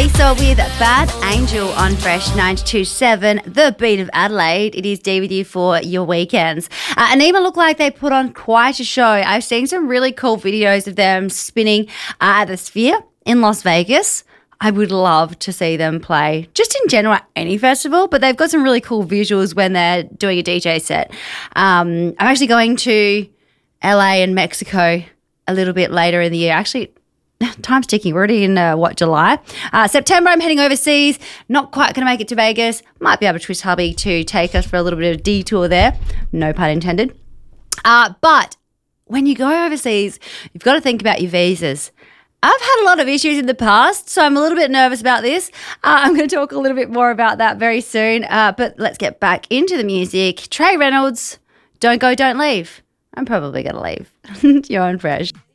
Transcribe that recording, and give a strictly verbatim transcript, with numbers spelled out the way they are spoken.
Lisa with Bad Angel on Fresh ninety-two point seven, the beat of Adelaide. It is D with you for your weekends. Uh, Anima look like they put on quite a show. I've seen some really cool videos of them spinning uh, at the Sphere in Las Vegas. I would love to see them play just in general at any festival, but they've got some really cool visuals when they're doing a D J set. Um, I'm actually going to L A and Mexico a little bit later in the year. Actually, time's ticking. We're already in, uh, what, July? Uh, September, I'm heading overseas. Not quite going to make it to Vegas. Might be able to twist hubby to take us for a little bit of a detour there. No pun intended. Uh, but when you go overseas, you've got to think about your visas. I've had a lot of issues in the past, so I'm a little bit nervous about this. Uh, I'm going to talk a little bit more about that very soon. Uh, but let's get back into the music. Trey Reynolds, Don't Go, Don't Leave. I'm probably going to leave. You're on Fresh.